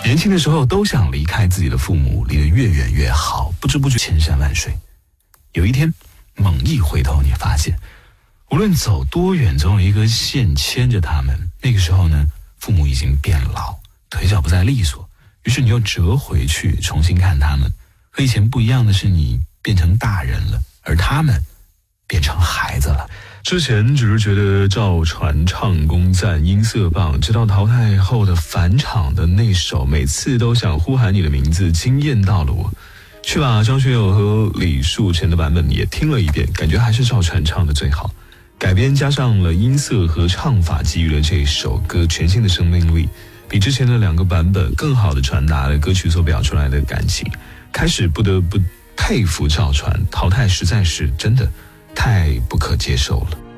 年轻的时候都想离开自己的父母，离得越远越好，不知不觉千山万水。有一天猛一回头，你发现无论走多远，总有一根线牵着他们。那个时候呢，父母已经变老，腿脚不再利索，于是你又折回去重新看他们。和以前不一样的是，你变成大人了，而他们变成孩子了。之前只是觉得赵传唱功赞，音色棒，直到淘汰后的返场的那首每次都想呼喊你的名字，惊艳到了我。去把张学友和李树成的版本也听了一遍，感觉还是赵传唱的最好。改编加上了音色和唱法，给予了这首歌全新的生命力，比之前的2个版本更好地传达了歌曲所表出来的感情。开始不得不佩服赵传，淘汰实在是真的太不可接受了。